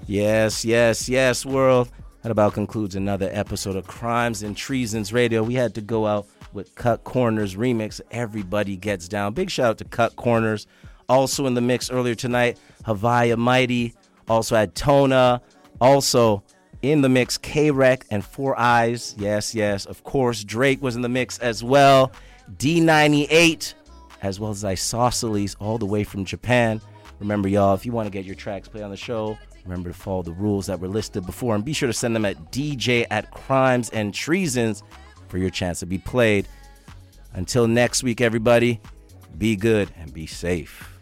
Yes, world. That about concludes another episode of Crimes and Treasons Radio. We had to go out with Cut Corners remix. Everybody Gets Down. Big shout out to Cut Corners. Also in the mix earlier tonight, Havaya Mighty. Also had Tona. Also in the mix, K-Rec and Four Eyes. Yes. Of course, Drake was in the mix as well. D98, as well as Isosceles, all the way from Japan. Remember, y'all, if you want to get your tracks played on the show, remember to follow the rules that were listed before. And be sure to send them at dj@crimesandtreasons for your chance to be played. Until next week, everybody, be good and be safe.